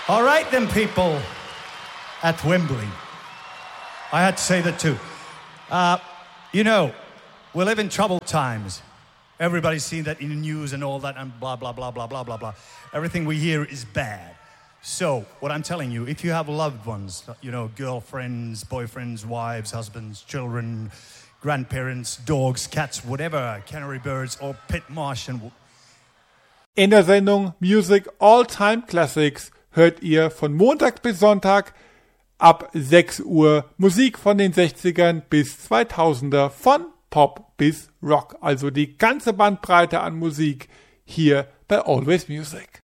All right then, people at Wembley. I had to say that too. You know, we live in troubled times. Everybody's seen that in the news and all that and blah, blah, blah, blah, blah, blah, blah. Everything we hear is bad. So, what I'm telling you, if you have loved ones, you know, girlfriends, boyfriends, wives, husbands, children, grandparents, dogs, cats, whatever, canary birds or pit Martian. In der Sendung Music All Time Classics hört ihr von Montag bis Sonntag ab 6 Uhr Musik von den 60ern bis 2000er, von Pop bis Rock. Also die ganze Bandbreite an Musik hier bei Always Music.